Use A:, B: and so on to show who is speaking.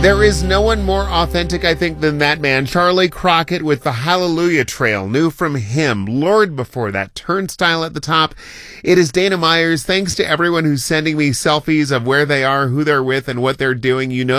A: There is no one more authentic, I think, than that man, Charlie Crockett, with the Hallelujah Trail. New from him. Lord before that. Turnstile at the top. It is Dana Myers. Thanks to everyone who's sending me selfies of where they are, who they're with, and what they're doing. You know